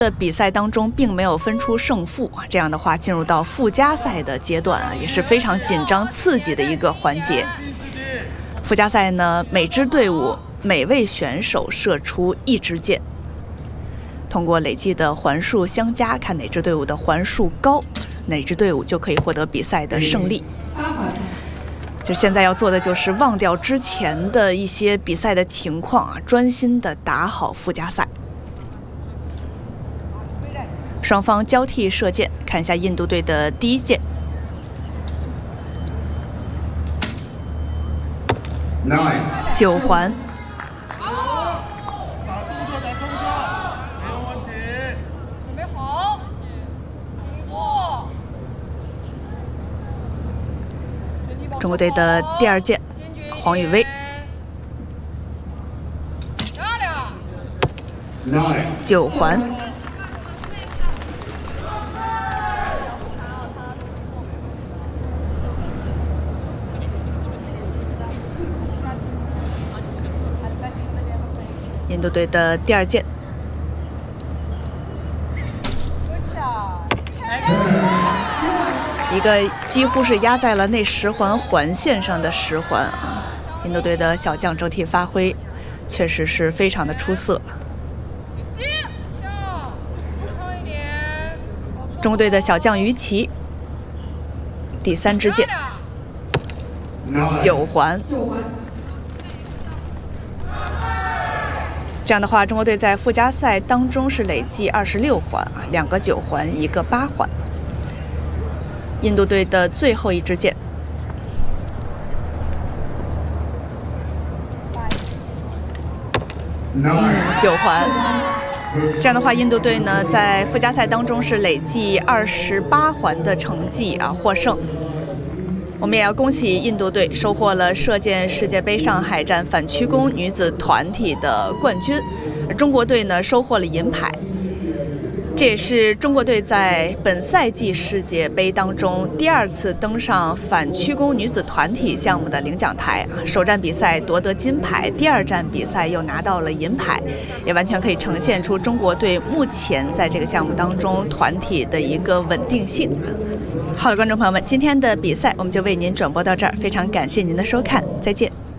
的比赛当中并没有分出胜负，这样的话进入到附加赛的阶段也是非常紧张刺激的一个环节。附加赛呢，每支队伍每位选手射出1支箭，通过累计的环数相加，看哪支队伍的环数高，哪支队伍就可以获得比赛的胜利。就现在要做的就是忘掉之前的一些比赛的情况专心的打好附加赛。双方交替射箭，看一下印度队的第1箭。9环。 准备好，请坐。 中国队的第2箭，黄宇威。9环。印度队的第2箭，一个几乎是压在了那10环环线上的10环啊！印度队的小将整体发挥确实是非常的出色。中国队的小将于琦，第3支箭，9环。这样的话，中国队在附加赛当中是累计26环啊，2个9环，1个8环。印度队的最后1支箭，9环。这样的话，印度队呢在附加赛当中是累计28环的成绩啊，获胜。我们也要恭喜印度队收获了射箭世界杯上海站反曲弓女子团体的冠军，而中国队呢收获了银牌。这也是中国队在本赛季世界杯当中第2次登上反曲弓女子团体项目的领奖台啊！首站比赛夺得金牌，第2站比赛又拿到了银牌，也完全可以呈现出中国队目前在这个项目当中团体的一个稳定性。好了，观众朋友们，今天的比赛我们就为您转播到这儿，非常感谢您的收看，再见。